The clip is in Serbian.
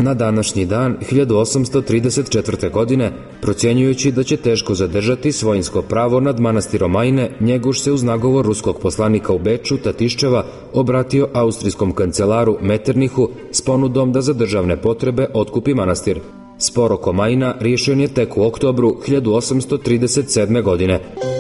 Na današnji dan, 1834. godine, procjenjujući da će teško zadržati svojinsko pravo nad manastirom Ajne, Njeguš se uz nagovor ruskog poslanika u Beču, Tatiščeva, obratio austrijskom kancelaru Metternichu s ponudom da za državne potrebe otkupi manastir. Spor oko Majna riješen je tek u oktobru 1837. godine.